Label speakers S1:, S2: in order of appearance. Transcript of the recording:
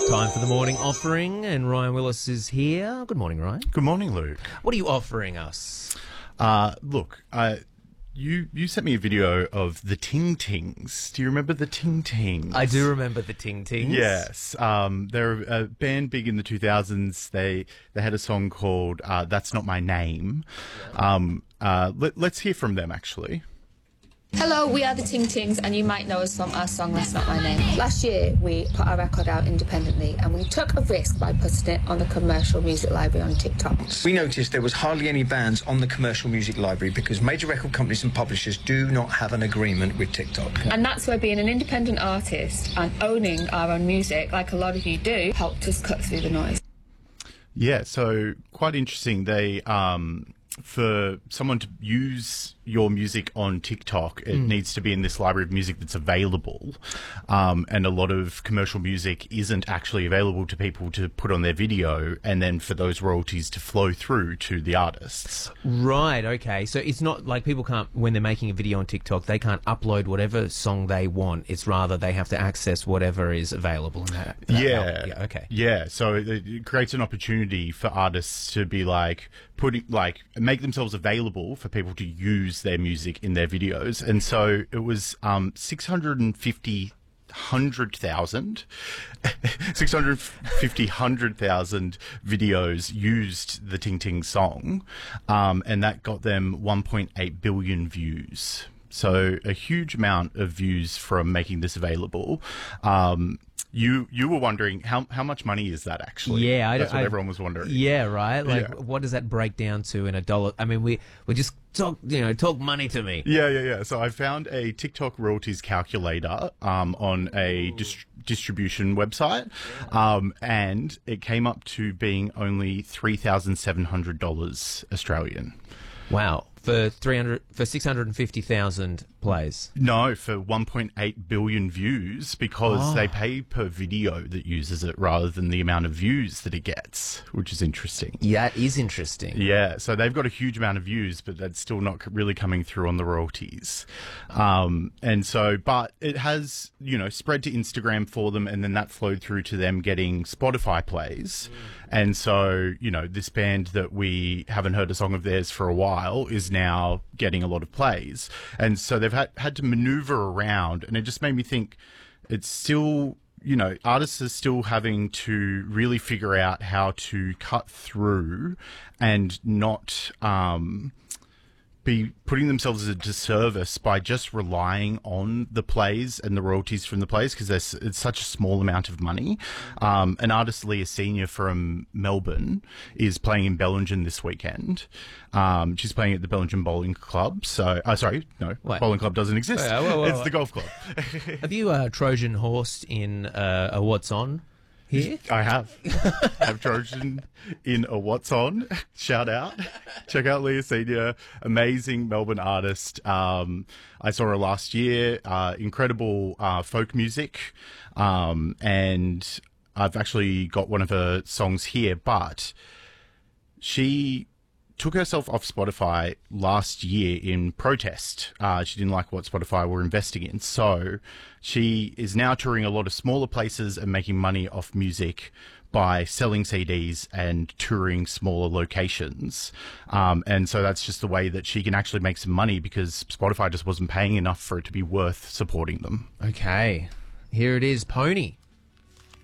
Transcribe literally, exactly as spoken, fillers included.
S1: Time for the morning offering, and Ryan Willis is here. Good morning, Ryan.
S2: Good morning, Luke.
S1: What are you offering us?
S2: Uh, look, uh, you you sent me a video of the Ting Tings. Do you remember the Ting Tings?
S1: I do remember the Ting Tings.
S2: Yes. Um, they're a band big in the two thousands. They they had a song called uh, That's Not My Name. Um, uh, let, let's hear from them, actually.
S3: Hello, we are the Ting Tings, and you might know us from our song That's Not My Name. Last year, we put our record out independently, and we took a risk by putting it on the Commercial Music Library on TikTok.
S4: We noticed there was hardly any bands on the Commercial Music Library because major record companies and publishers do not have an agreement with TikTok.
S3: And that's where being an independent artist and owning our own music, like a lot of you do, helped us cut through the noise.
S2: Yeah, so quite interesting. They... Um, for someone to use your music on TikTok, it mm. needs to be in this library of music that's available. Um, and a lot of commercial music isn't actually available to people to put on their video, and then for those royalties to flow through to the artists.
S1: Right, okay. So it's not like people can't, when they're making a video on TikTok, they can't upload whatever song they want. It's rather they have to access whatever is available. In that, that
S2: yeah.
S1: yeah. Okay.
S2: Yeah. So it, it creates an opportunity for artists to be like, putting, like, make themselves available for people to use their music in their videos. And so it was um, six hundred fifty hundred thousand six hundred fifty hundred thousand videos used the Ting Ting song, um, and that got them one point eight billion views. So a huge amount of views from making this available. Um, You you were wondering how how much money is that actually?
S1: Yeah, I,
S2: that's what
S1: I,
S2: everyone was wondering.
S1: Yeah, right. Like,
S2: yeah.
S1: What does that break down to in a dollar? I mean, we we just talk, you know, talk money to me.
S2: Yeah, yeah, yeah. So I found a TikTok royalties calculator um, on a dist- distribution website, um, and it came up to being only three thousand seven hundred dollars Australian.
S1: Wow. For three hundred, for six hundred and fifty thousand plays.
S2: No, for one point eight billion views, because oh. they pay per video that uses it rather than the amount of views that it gets, which is interesting.
S1: Yeah, that is interesting.
S2: Yeah, so they've got a huge amount of views, but that's still not really coming through on the royalties. Um, and so, but it has, you know, spread to Instagram for them, and then that flowed through to them getting Spotify plays. Mm. And so, you know, this band that we haven't heard a song of theirs for a while is now getting a lot of plays. And so they've had, had to maneuver around, and it just made me think it's still, you know, artists are still having to really figure out how to cut through and not um, be putting themselves as a disservice by just relying on the plays and the royalties from the plays, because it's such a small amount of money. Um, an artist, Leah Senior from Melbourne, is playing in Bellingen this weekend. Um, she's playing at the Bellingen Bowling Club. So, uh, sorry, no,
S1: Wait.
S2: Bowling Club doesn't exist.
S1: Wait, whoa, whoa,
S2: it's
S1: whoa.
S2: the golf club.
S1: Have you uh, Trojan horsed in uh, a What's On here?
S2: I have. I have Trojan in a What's On. Shout out. Check out Leah Senior, amazing Melbourne artist. Um, I saw her last year. Uh, incredible uh, folk music. Um, and I've actually got one of her songs here, but she took herself off Spotify last year in protest. Uh, she didn't like what Spotify were investing in. So she is now touring a lot of smaller places and making money off music by selling C Ds and touring smaller locations. Um, and so that's just the way that she can actually make some money, because Spotify just wasn't paying enough for it to be worth supporting them.
S1: Okay. Here it is, Pony.